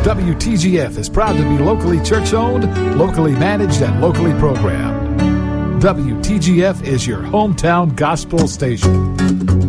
WTGF is proud to be locally church-owned, locally managed, and locally programmed. WTGF is your hometown gospel station.